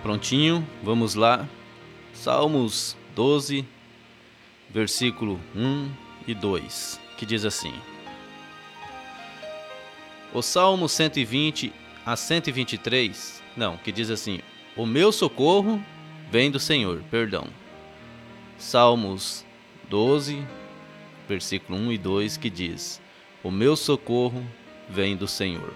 Prontinho, vamos lá. Salmos 12, versículo 1 e 2, que diz assim: o Salmo 120 a 123, que diz assim: o meu socorro vem do Senhor, Salmos 12, versículo 1 e 2, que diz: o meu socorro vem do Senhor.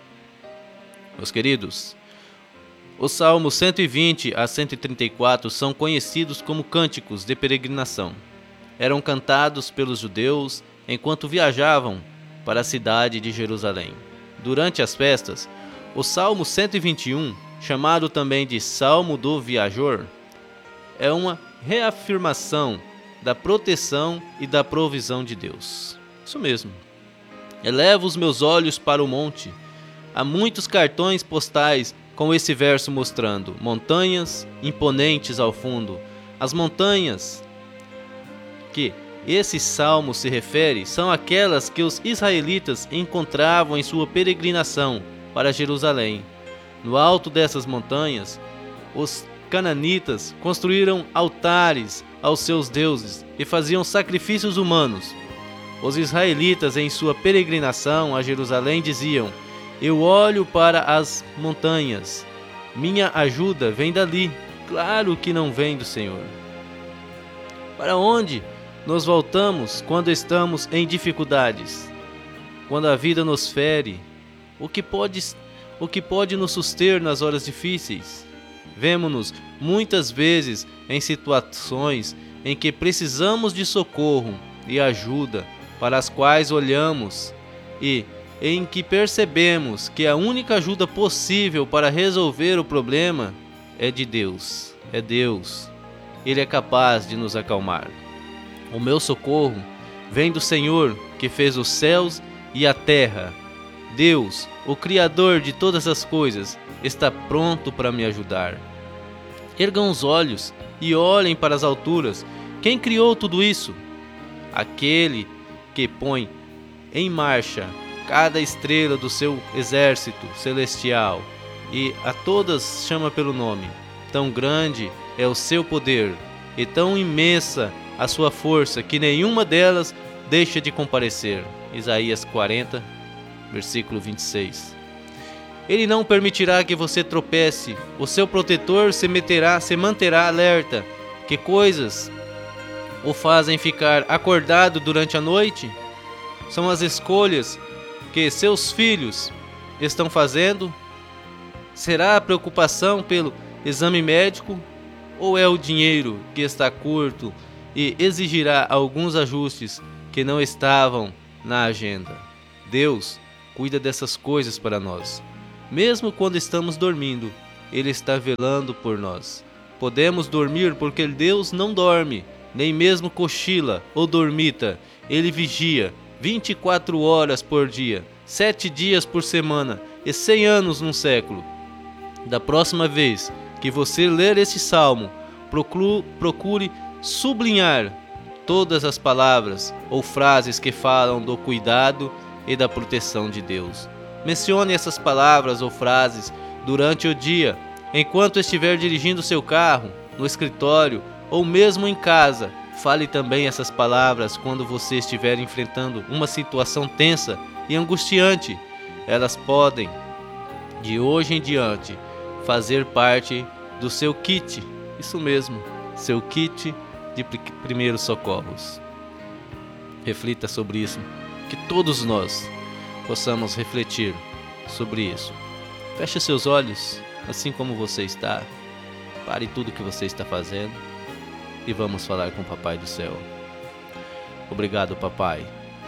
Meus queridos, os Salmos 120 a 134 são conhecidos como cânticos de peregrinação. Eram cantados pelos judeus enquanto viajavam para a cidade de Jerusalém. Durante as festas, o Salmo 121, chamado também de Salmo do Viajor, é uma reafirmação da proteção e da provisão de Deus. Isso mesmo. Elevo os meus olhos para o monte. Há muitos cartões postais com esse verso mostrando montanhas imponentes ao fundo. As montanhas que esse salmo se refere são aquelas que os israelitas encontravam em sua peregrinação para Jerusalém. No alto dessas montanhas, os cananitas construíram altares aos seus deuses e faziam sacrifícios humanos. Os israelitas, em sua peregrinação a Jerusalém, diziam: eu olho para as montanhas, minha ajuda vem dali. Claro que não vem do Senhor. Para onde nos voltamos quando estamos em dificuldades? Quando a vida nos fere, o que pode nos suster nas horas difíceis? Vemo-nos muitas vezes em situações em que precisamos de socorro e ajuda, para as quais olhamos e em que percebemos que a única ajuda possível para resolver o problema é de Deus. É Deus. Ele é capaz de nos acalmar. O meu socorro vem do Senhor, que fez os céus e a terra. Deus, o Criador de todas as coisas, está pronto para me ajudar. Ergam os olhos e olhem para as alturas. Quem criou tudo isso? Aquele que põe em marcha cada estrela do seu exército celestial e a todas chama pelo nome. Tão grande é o seu poder e tão imensa a sua força que nenhuma delas deixa de comparecer. Isaías 40, versículo 26. Ele não permitirá que você tropece. O seu protetor se manterá alerta. Que coisas o fazem ficar acordado durante a noite? São as escolhas que seus filhos estão fazendo? Será a preocupação pelo exame médico? Ou é o dinheiro que está curto e exigirá alguns ajustes que não estavam na agenda? Deus cuida dessas coisas para nós. Mesmo quando estamos dormindo, Ele está velando por nós. Podemos dormir porque Deus não dorme, nem mesmo cochila ou dormita. Ele vigia 24 horas por dia, 7 dias por semana e 100 anos num século. Da próxima vez que você ler esse salmo, procure sublinhar todas as palavras ou frases que falam do cuidado e da proteção de Deus. Mencione essas palavras ou frases durante o dia, enquanto estiver dirigindo seu carro, no escritório ou mesmo em casa. Fale também essas palavras quando você estiver enfrentando uma situação tensa e angustiante. Elas podem, de hoje em diante, fazer parte do seu kit. Isso mesmo, seu kit de primeiros socorros. Reflita sobre isso, que todos nós possamos refletir sobre isso. Feche seus olhos, assim como você está. Pare tudo que você está fazendo e vamos falar com o Papai do Céu. Obrigado, Papai,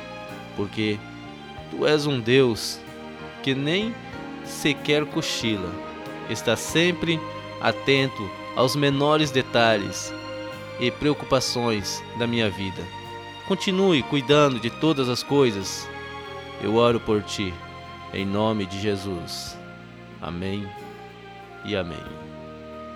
porque Tu és um Deus que nem sequer cochila, está sempre atento aos menores detalhes e preocupações da minha vida. Continue cuidando de todas as coisas. Eu oro por Ti, em nome de Jesus. Amém e amém.